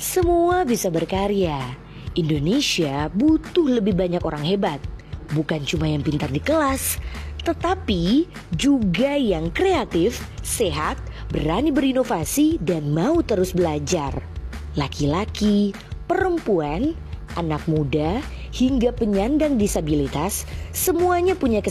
Semua bisa berkarya. Indonesia butuh lebih banyak orang hebat. Bukan cuma yang pintar di kelas, tetapi juga yang kreatif, sehat, berani berinovasi, dan mau terus belajar. Laki-laki, perempuan, anak muda, hingga penyandang disabilitas, semuanya punya